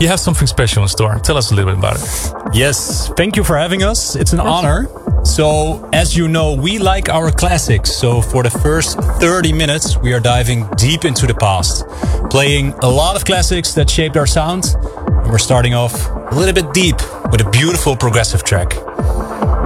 You have something special in store. Tell us a little bit about it. Yes, thank you for having us. It's an honor. So, as you know, we like our classics. So, for the first 30 minutes, we are diving deep into the past, playing a lot of classics that shaped our sound. And we're starting off a little bit deep with a beautiful progressive track.